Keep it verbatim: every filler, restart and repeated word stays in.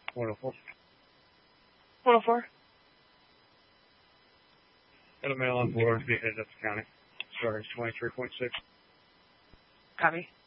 one oh four. one oh four. Got a mail on board, be headed up the county. Charge twenty-three point six. Copy.